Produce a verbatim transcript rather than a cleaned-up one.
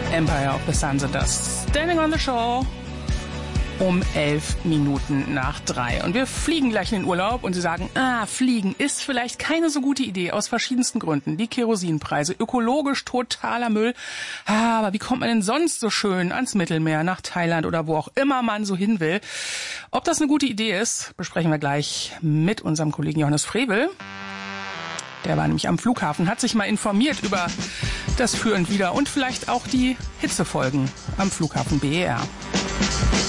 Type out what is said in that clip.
Empire of the Sun sind das. Standing on the Shore um elf Minuten nach drei. Und wir fliegen gleich in den Urlaub und Sie sagen, ah, fliegen ist vielleicht keine so gute Idee aus verschiedensten Gründen. Die Kerosinpreise, ökologisch totaler Müll. Ah, aber wie kommt man denn sonst so schön ans Mittelmeer, nach Thailand oder wo auch immer man so hin will? Ob das eine gute Idee ist, besprechen wir gleich mit unserem Kollegen Johannes Frevel. Der war nämlich am Flughafen, hat sich mal informiert über das Für und Wider und vielleicht auch die Hitzefolgen am Flughafen B E R.